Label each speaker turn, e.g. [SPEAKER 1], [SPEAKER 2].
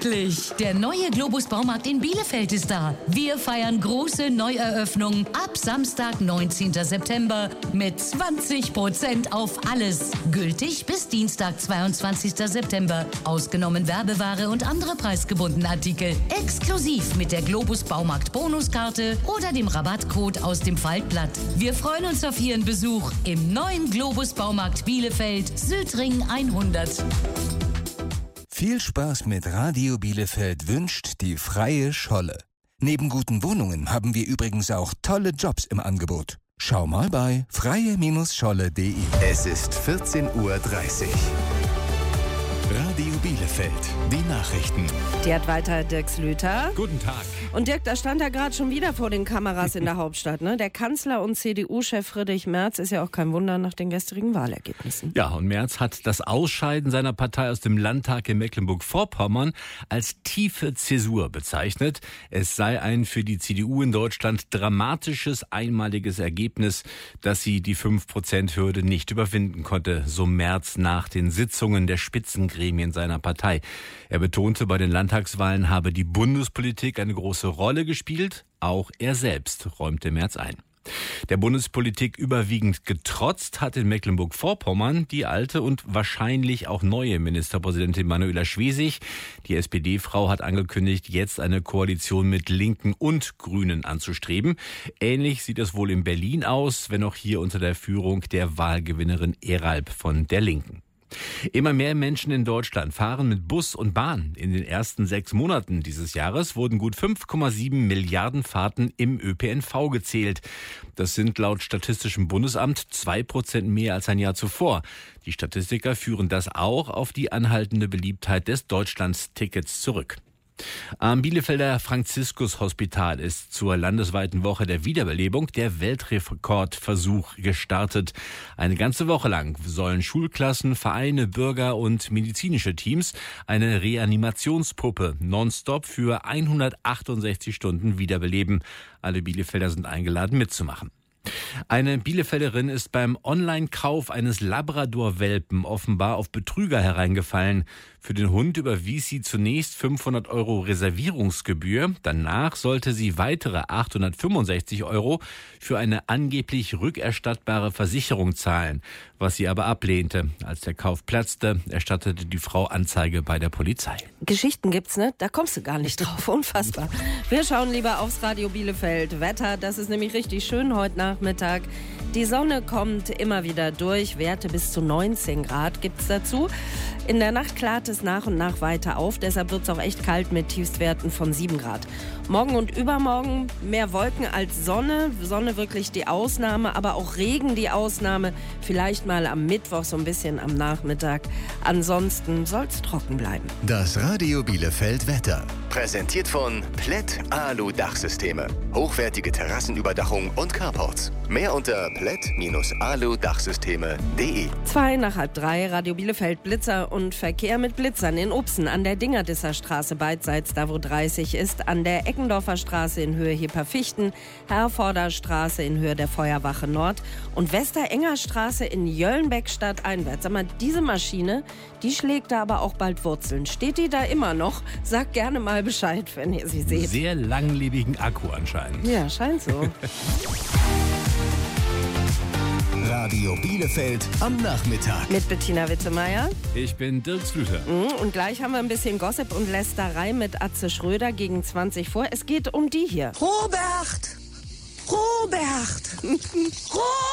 [SPEAKER 1] Endlich! Der neue Globus Baumarkt in Bielefeld ist da. Wir feiern große Neueröffnung ab Samstag, 19. September mit 20% auf alles. Gültig bis Dienstag, 22. September. Ausgenommen Werbeware und andere preisgebundene Artikel. Exklusiv mit der Globus Baumarkt Bonuskarte oder dem Rabattcode aus dem Faltblatt. Wir freuen uns auf Ihren Besuch im neuen Globus Baumarkt Bielefeld, Südring 100.
[SPEAKER 2] Viel Spaß mit Radio Bielefeld wünscht die Freie Scholle. Neben guten Wohnungen haben wir übrigens auch tolle Jobs im Angebot. Schau mal bei freie-scholle.de.
[SPEAKER 3] Es ist 14:30 Uhr. Radio Bielefeld, die Nachrichten.
[SPEAKER 4] Die hat weiter Dirk Slüter.
[SPEAKER 5] Guten Tag.
[SPEAKER 4] Und Dirk, da stand er gerade schon wieder vor den Kameras in der Hauptstadt. Ne? Der Kanzler und CDU-Chef Friedrich Merz, ist ja auch kein Wunder nach den gestrigen Wahlergebnissen.
[SPEAKER 5] Ja, und Merz hat das Ausscheiden seiner Partei aus dem Landtag in Mecklenburg-Vorpommern als tiefe Zäsur bezeichnet. Es sei ein für die CDU in Deutschland dramatisches, einmaliges Ergebnis, dass sie die 5%-Hürde nicht überwinden konnte, so Merz nach den Sitzungen der Spitzengremien seiner Partei. Er betonte, bei den Landtagswahlen habe die Bundespolitik eine große Rolle gespielt. Auch er selbst räumte Merz ein. Der Bundespolitik überwiegend getrotzt hat in Mecklenburg-Vorpommern die alte und wahrscheinlich auch neue Ministerpräsidentin Manuela Schwesig. Die SPD-Frau hat angekündigt, jetzt eine Koalition mit Linken und Grünen anzustreben. Ähnlich sieht es wohl in Berlin aus, wenn auch hier unter der Führung der Wahlgewinnerin Eralb von der Linken. Immer mehr Menschen in Deutschland fahren mit Bus und Bahn. In den ersten 6 Monaten dieses Jahres wurden gut 5,7 Milliarden Fahrten im ÖPNV gezählt. Das sind laut Statistischem Bundesamt 2% mehr als ein Jahr zuvor. Die Statistiker führen das auch auf die anhaltende Beliebtheit des Deutschlandtickets zurück. Am Bielefelder Franziskus-Hospital ist zur landesweiten Woche der Wiederbelebung der Weltrekordversuch gestartet. Eine ganze Woche lang sollen Schulklassen, Vereine, Bürger und medizinische Teams eine Reanimationspuppe nonstop für 168 Stunden wiederbeleben. Alle Bielefelder sind eingeladen mitzumachen. Eine Bielefelderin ist beim Online-Kauf eines Labrador-Welpen offenbar auf Betrüger hereingefallen. Für den Hund überwies sie zunächst 500 € Reservierungsgebühr. Danach sollte sie weitere 865 € für eine angeblich rückerstattbare Versicherung zahlen, was sie aber ablehnte. Als der Kauf platzte, erstattete die Frau Anzeige bei der Polizei.
[SPEAKER 4] Geschichten gibt's, ne? Da kommst du gar nicht drauf. Unfassbar. Wir schauen lieber aufs Radio Bielefeld. Wetter, das ist nämlich richtig schön heute Nachmittag. Die Sonne kommt immer wieder durch. Werte bis zu 19 Grad gibt's dazu. In der Nacht klart es nach und nach weiter auf. Deshalb wird's auch echt kalt mit Tiefstwerten von 7 Grad. Morgen und übermorgen mehr Wolken als Sonne. Sonne wirklich die Ausnahme, aber auch Regen die Ausnahme. Vielleicht mal am Mittwoch so ein bisschen am Nachmittag. Ansonsten soll's trocken bleiben.
[SPEAKER 3] Das Radio Bielefeld Wetter. Präsentiert von Plätt Alu Dachsysteme. Hochwertige Terrassenüberdachung und Carports. Mehr unter plätt-alu-dachsysteme.de.
[SPEAKER 4] 2:30, Radio Bielefeld, Blitzer und Verkehr mit Blitzern in Upsen an der Dingerdisser Straße beidseits, da wo 30 ist, an der Eckendorfer Straße in Höhe Heperfichten, Herforder Straße in Höhe der Feuerwache Nord und Westerenger Straße in Jöllenbeck stadteinwärts. Sag mal, diese Maschine, die schlägt da aber auch bald Wurzeln. Steht die da immer noch? Sagt gerne mal Bescheid, wenn ihr sie seht.
[SPEAKER 5] Sehr langlebigen Akku anscheinend.
[SPEAKER 4] Ja, scheint so.
[SPEAKER 3] Radio Bielefeld am Nachmittag.
[SPEAKER 4] Mit Bettina Wittemeier.
[SPEAKER 5] Ich bin Dirk Slüter.
[SPEAKER 4] Und gleich haben wir ein bisschen Gossip und Lästerei mit Atze Schröder gegen 20 vor. Es geht um die hier.
[SPEAKER 6] Robert!